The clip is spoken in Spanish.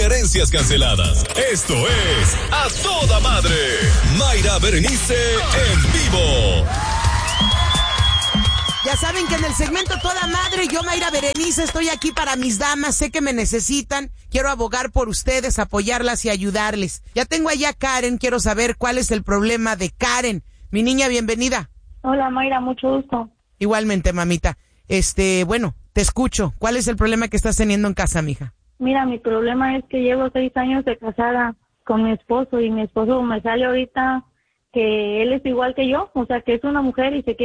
herencias canceladas. Esto es A Toda Madre. Mayra Berenice en vivo. Ya saben que en el segmento Toda Madre, yo, Mayra Berenice, estoy aquí para mis damas. Sé que me necesitan. Quiero abogar por ustedes, apoyarlas y ayudarles. Ya tengo allá a Karen. Quiero saber cuál es el problema de Karen. Mi niña, bienvenida. Hola, Mayra, mucho gusto. Igualmente, mamita. Bueno, te escucho. ¿Cuál es el problema que estás teniendo en casa, mija? Mira, mi problema es que llevo 6 años de casada con mi esposo y mi esposo me sale ahorita que él es igual que yo, o sea, que es una mujer y se quiere